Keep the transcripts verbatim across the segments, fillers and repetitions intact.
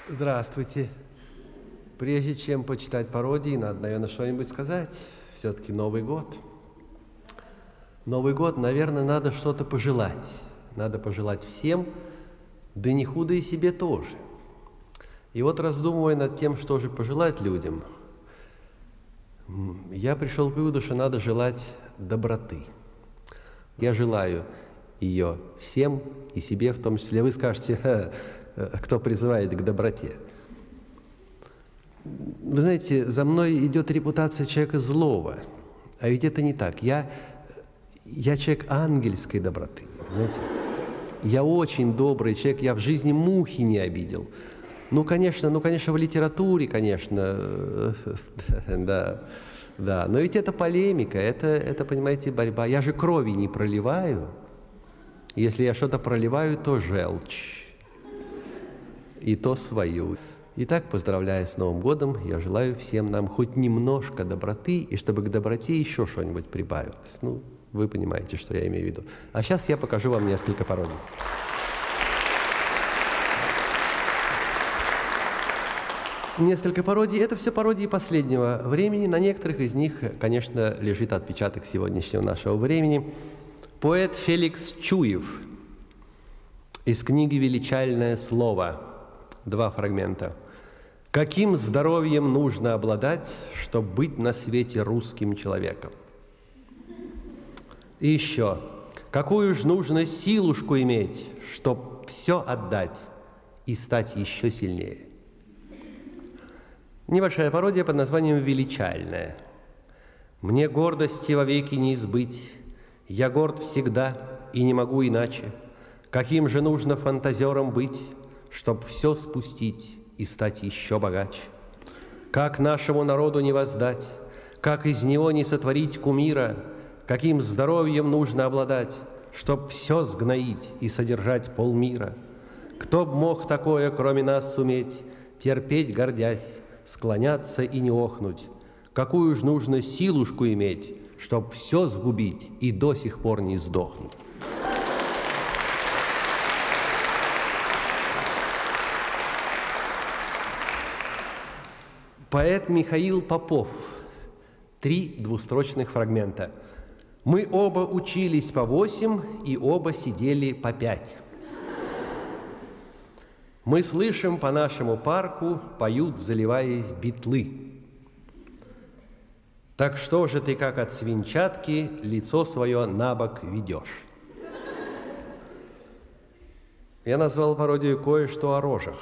Здравствуйте. Прежде чем почитать пародии, надо, наверное, что-нибудь сказать. Все-таки Новый год. Новый год, наверное, надо что-то пожелать. Надо пожелать всем, да не худо и себе тоже. И вот, раздумывая над тем, что же пожелать людям, я пришел к выводу, что надо желать доброты. Я желаю ее всем и себе в том числе. Вы скажете, ха, кто призывает к доброте. Вы знаете, за мной идет репутация человека злого, а ведь это не так. Я, я человек ангельской доброты, знаете? Я очень добрый человек, я в жизни мухи не обидел. Ну, конечно, ну, конечно, в литературе, конечно, да, да. Но ведь это полемика, это, это, понимаете, борьба. Я же крови не проливаю. Если я что-то проливаю, то желчь. И то свою. Итак, поздравляю с Новым годом. Я желаю всем нам хоть немножко доброты, и чтобы к доброте еще что-нибудь прибавилось. Ну, вы понимаете, что я имею в виду. А сейчас я покажу вам несколько пародий. Несколько пародий. Это все пародии последнего времени. На некоторых из них, конечно, лежит отпечаток сегодняшнего нашего времени. Поэт Феликс Чуев из книги «Величальное слово». Два фрагмента. «Каким здоровьем нужно обладать, чтобы быть на свете русским человеком?» И еще. «Какую ж нужно силушку иметь, чтоб все отдать и стать еще сильнее?» Небольшая пародия под названием «Величальная». «Мне гордости вовеки не избыть, я горд всегда и не могу иначе. Каким же нужно фантазером быть, чтоб все спустить и стать еще богаче? Как нашему народу не воздать, как из него не сотворить кумира, каким здоровьем нужно обладать, чтоб все сгноить и содержать полмира? Кто б мог такое, кроме нас, суметь, терпеть, гордясь, склоняться и не охнуть? Какую ж нужно силушку иметь, чтоб все сгубить и до сих пор не сдохнуть?» Поэт Михаил Попов. Три двустрочных фрагмента. «Мы оба учились по восемь и оба сидели по пять. Мы слышим по нашему парку, поют, заливаясь, битлы. Так что же ты, как от свинчатки, лицо свое на бок ведешь?» Я назвал пародию «Кое-что о рожах».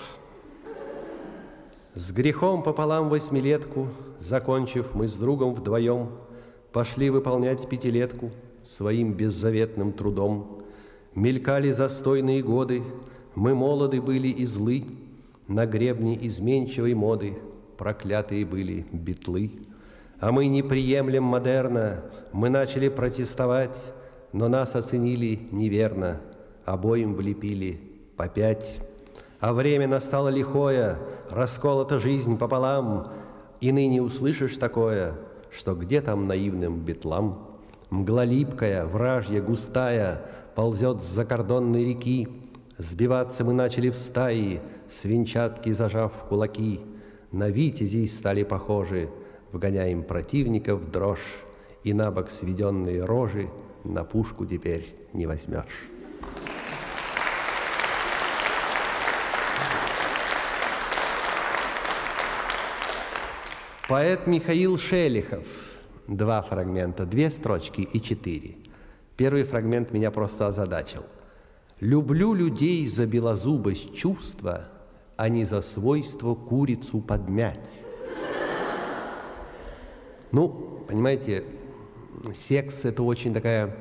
С грехом пополам восьмилетку, закончив, мы с другом вдвоем пошли выполнять пятилетку своим беззаветным трудом. Мелькали застойные годы, мы молоды были и злы, на гребне изменчивой моды проклятые были битлы. А мы не приемлем модерна, мы начали протестовать, но нас оценили неверно, обоим влепили по пять. А время настало лихое, расколота жизнь пополам, и ныне услышишь такое, что где там наивным битлам? Мгла липкая, вражья, густая, ползет с закордонной реки. Сбиваться мы начали в стаи, свинчатки зажав в кулаки. На витязей стали похожи, вгоняем противников в дрожь, и на бок сведенные рожи на пушку теперь не возьмешь. Поэт Михаил Шелихов. Два фрагмента, две строчки и четыре. Первый фрагмент меня просто озадачил. «Люблю людей за белозубость чувства, а не за свойство курицу подмять». Ну, понимаете, секс – это очень такая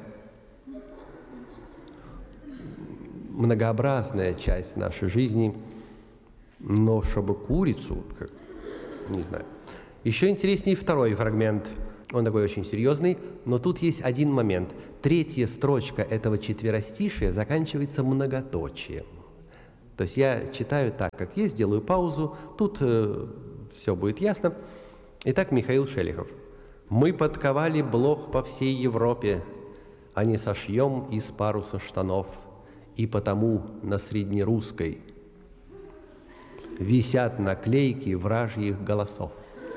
многообразная часть нашей жизни, но чтобы курицу, как, не знаю. Еще интереснее второй фрагмент. Он такой очень серьезный, но тут есть один момент. Третья строчка этого четверостишия заканчивается многоточием. То есть я читаю так, как есть, делаю паузу, тут э, все будет ясно. Итак, Михаил Шелихов. «Мы подковали блох по всей Европе, а не сошьем из паруса штанов, и потому на среднерусской висят наклейки вражьих голосов.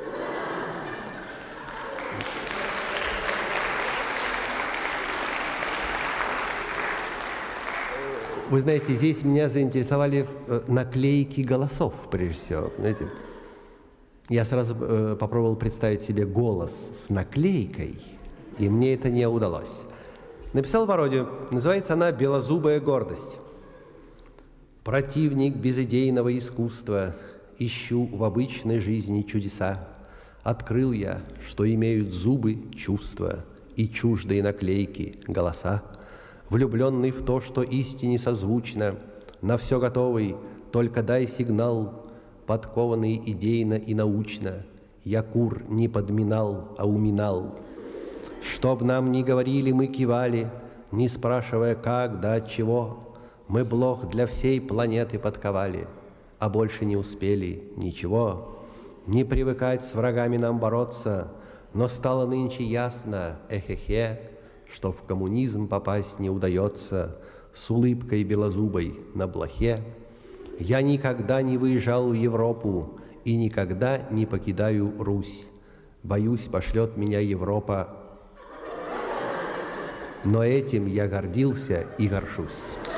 Вы знаете, здесь меня заинтересовали наклейки голосов, прежде всего. Знаете, я сразу э, попробовал представить себе голос с наклейкой, и мне это не удалось. Написал пародию. Называется она «Белозубая гордость». Противник безидейного искусства, ищу в обычной жизни чудеса. Открыл я, что имеют зубы чувства и чуждые наклейки голоса. Влюбленный в то, что истине созвучно, на все готовый, только дай сигнал, подкованный идейно и научно. Я кур не подминал, а уминал. Чтоб нам ни говорили, мы кивали, не спрашивая как да от чего. Мы блох для всей планеты подковали, а больше не успели ничего. Не привыкать с врагами нам бороться, но стало нынче ясно, эхе-хе, что в коммунизм попасть не удается с улыбкой белозубой на блохе. Я никогда не выезжал в Европу и никогда не покидаю Русь. Боюсь, пошлет меня Европа, но этим я гордился и горжусь.